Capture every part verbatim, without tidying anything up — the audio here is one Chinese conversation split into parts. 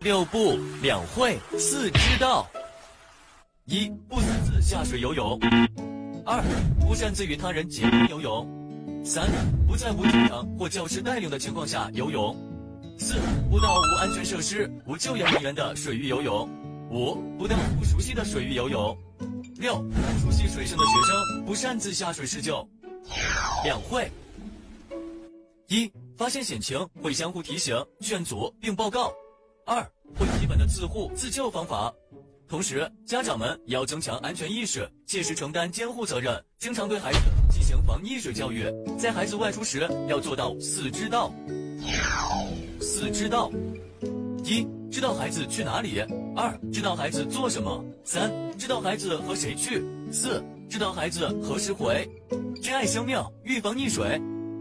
六不两会四知道：一、不私自下水游泳；二、不擅自与他人结伴游泳；三、不在无教养或教师带领的情况下游泳；四、不到无安全设施、无救援人员的水域游泳；五、不到不熟悉的水域游泳；六、不熟悉水性的学生不擅自下水施救。两会：一、发现险情会相互提醒、劝阻并报告；二、会基本的自护自救方法。同时，家长们也要增强安全意识，切实承担监护责任，经常对孩子进行防溺水教育。在孩子外出时，要做到四知道。四知道：一、知道孩子去哪里；二、知道孩子做什么；三、知道孩子和谁去；四、知道孩子何时回。珍爱生命，预防溺水。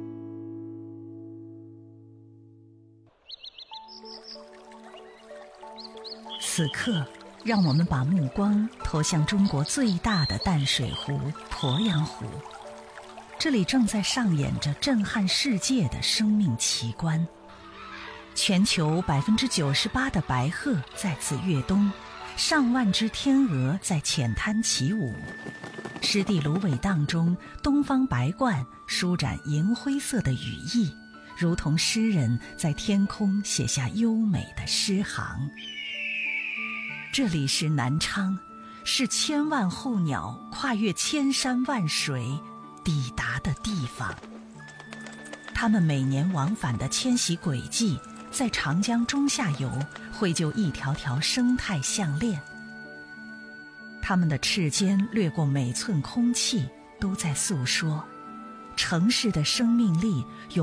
此刻，让我们把目光投向中国最大的淡水湖——鄱阳湖。这里正在上演着震撼世界的生命奇观。全球百分之九十八的白鹤在此跃冬，上万只天鹅在浅滩起舞。湿地芦苇荡中，东方白鹳舒展银灰色的羽翼，如同诗人在天空写下优美的诗行。这里是南昌，是千万候鸟跨越千山万水抵达的地方。它们每年往返的迁徙轨迹，在长江中下游绘就一条条生态项链。它们的翅尖掠过每寸空气，都在诉说城市的生命力